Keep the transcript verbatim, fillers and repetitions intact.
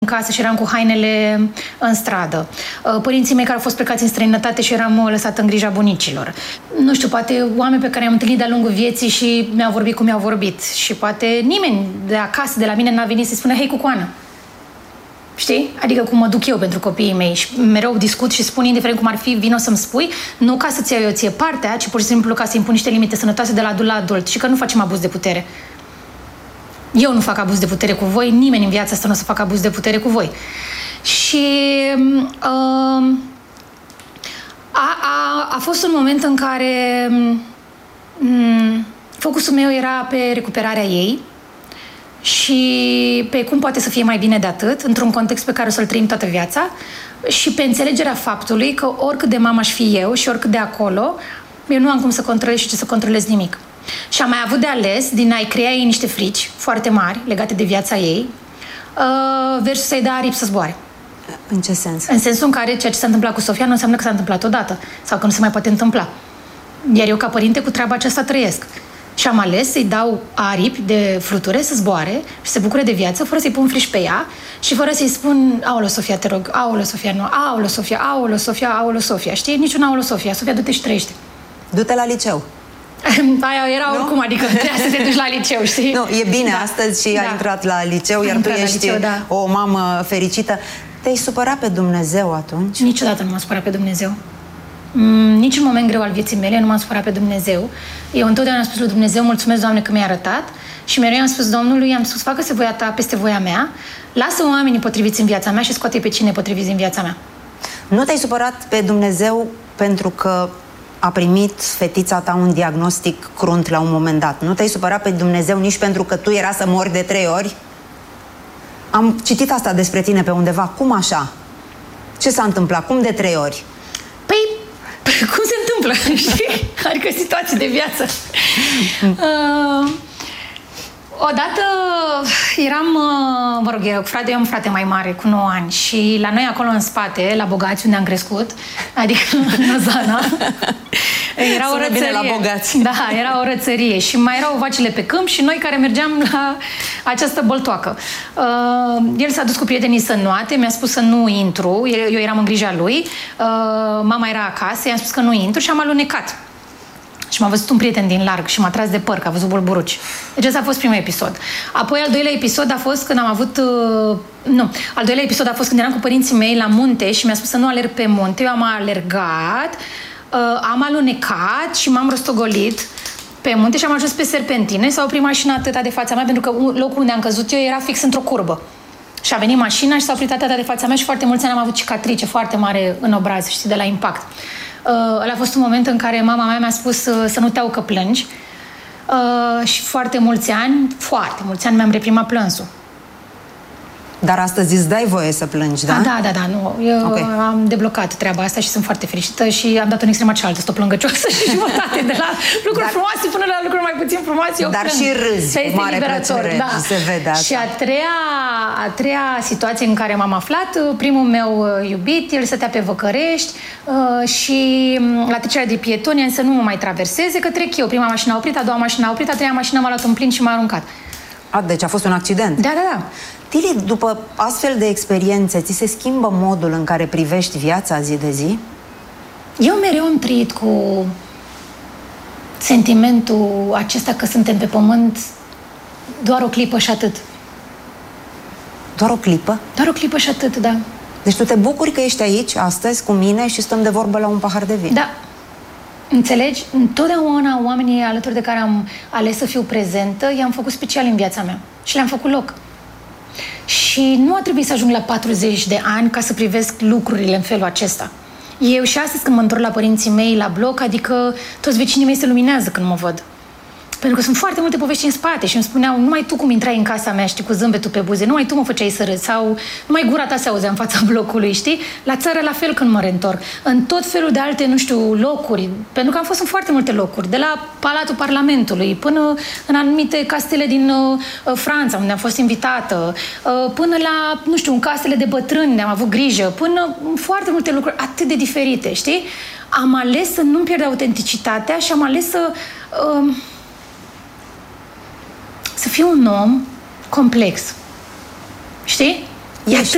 casă și eram cu hainele în stradă. Părinții mei care au fost plecați în străinătate și eram lăsată în grija bunicilor. Nu știu, poate oameni pe care i-am întâlnit de-a lungul vieții și mi-au vorbit cum mi-au vorbit. Și poate nimeni de acasă, de la mine, n-a venit să-i spună: hei, cucoană! Știi? Adică cum mă duc eu pentru copiii mei și mereu discut și spun, indiferent cum ar fi, vino să-mi spui, nu ca să-ți iau eu ție partea, ci pur și simplu ca să impun niște limite sănătoase de la adult la adult și că nu facem abuz de putere. Eu nu fac abuz de putere cu voi, nimeni în viața asta nu o să facă abuz de putere cu voi. Și uh, a, a, a fost un moment în care um, focusul meu era pe recuperarea ei și pe cum poate să fie mai bine de atât, într-un context pe care o să-l trăim toată viața, și pe înțelegerea faptului că oricât de mamă aș fi eu și oricât de acolo, eu nu am cum să controlez și ce să controlez nimic. Și am mai avut de ales din a-i crea ei niște frici foarte mari legate de viața ei versus să-i dea aripi să zboare. În ce sens? În sensul în care ceea ce s-a întâmplat cu Sofia nu înseamnă că s-a întâmplat odată sau că nu se mai poate întâmpla. Iar eu, ca părinte, cu treaba aceasta trăiesc. Și am ales să-i dau aripi de fluture să zboare și să se bucure de viață, fără să-i pun frici pe ea și fără să-i spun: aoleo, Sofia, te rog, aoleo, Sofia, nu, aoleo, Sofia, aoleo, Sofia, aoleo, Sofia. Știi? Niciun aoleo, Sofia. Sofia, du-te și trăiește. Du-te la liceu. Aia era nu? Oricum, adică trebuia să te duci la liceu, știi? Nu, e bine, da. Astăzi și da. ai intrat la liceu, iar tu ești liceu, da. o mamă fericită. Te-ai supărat pe Dumnezeu atunci? Niciodată nu m-am supărat pe Dumnezeu. Mm, niciun moment greu al vieții mele nu m-am supărat pe Dumnezeu. Eu întotdeauna am spus lui Dumnezeu: mulțumesc, Doamne, că mi-ai arătat. Și mereu am spus Domnului, am spus: facă-se voia ta peste voia mea, lasă oamenii potriviți în viața mea și scoate pe cine potriviți în viața mea. Nu te-ai supărat pe Dumnezeu pentru că a primit fetița ta un diagnostic crunt la un moment dat? Nu te-ai supărat pe Dumnezeu nici pentru că tu era să mori de trei ori? Am citit asta despre tine pe undeva. Cum așa? Ce s-a întâmplat? Cum de trei ori? Păi, cum se întâmplă? Știi? Adică situații de viață. uh, odată eram, mă rog, eu, frate, eu am un frate mai mare, cu nouă ani, și la noi acolo în spate, la Bogați, unde am crescut, adică în Ozana, era o rățărie. La Bogați. Da, era o rățărie și mai erau vacile pe câmp și noi care mergeam la această boltoacă. Uh, el s-a dus cu prietenii să înoate, mi-a spus să nu intru, eu eram în grija lui, uh, mama era acasă, i-am spus că nu intru și am alunecat. Și m-a văzut un prieten din larg și m-a tras de păr, că a văzut bulburuci. Deci ăsta a fost primul episod. Apoi al doilea episod a fost când am avut... Uh, nu, al doilea episod a fost când eram cu părinții mei la munte și mi-a spus să nu alerg pe munte. Eu am alergat, uh, am alunecat și m-am rostogolit pe munte și am ajuns pe serpentine. S-a oprit mașina atâta de fața mea, pentru că locul unde am căzut eu era fix într-o curbă. Și a venit mașina și s-a oprit atâta de fața mea și foarte mulți ani am avut cicatrice foarte mare în obraz, știi, de la impact. Uh, ăla a fost un moment în care mama mea mi-a spus uh, să nu te au că plângi. Uh, și foarte mulți ani, foarte mulți ani mi-am reprimat plânsul. Dar astăzi îți dai voie să plângi, da? Da, da, da, da, nu. Eu okay. am deblocat treaba asta și sunt foarte fericită și am dat în extrema cealaltă, sunt o plângăcioasă și jumătate, de la lucruri dar, frumoase până la lucruri mai puțin frumoase. Eu dar plâng. Și râzi cu mare plăcere, da. Se vede asta. Și a treia, a treia situație în care m-am aflat, primul meu iubit, el stătea pe Văcărești și la trecerea de pietoni am să nu mă mai traverseze, că trec eu. Prima mașină a oprit, a doua mașină a oprit, a treia mașină m-a luat în plin și m-a aruncat. A, deci a fost un accident. Da, da, da. Tili, după astfel de experiențe, ți se schimbă modul în care privești viața zi de zi? Eu mereu am trăit cu sentimentul acesta că suntem pe pământ doar o clipă și atât. Doar o clipă? Doar o clipă și atât, da. Deci tu te bucuri că ești aici astăzi cu mine și stăm de vorbă la un pahar de vin? Da. Înțelegi? Întotdeauna oamenii alături de care am ales să fiu prezentă i-am făcut special în viața mea și le-am făcut loc. Și nu a trebuit să ajung la patruzeci de ani ca să privesc lucrurile în felul acesta. Eu și astăzi când mă întorc la părinții mei la bloc, adică toți vecinii mei se luminează când mă văd. Pentru că sunt foarte multe povești în spate și îmi spuneau: numai tu cum intrai în casa mea, știi, cu zâmbetul pe buze, numai tu mă făceai să râd, sau numai gura ta se auzea în fața blocului, știi? La țară la fel când mă reîntorc. În tot felul de alte, nu știu, locuri, pentru că am fost în foarte multe locuri, de la Palatul Parlamentului până în anumite castele din uh, Franța, unde am fost invitată, uh, până la, nu știu, în casele de bătrâni, unde am avut grijă, până în foarte multe lucruri atât de diferite, știi? Am ales să nu-mi pierd autenticitatea și am ales să... Uh, să fiu un om complex. Știi? E atât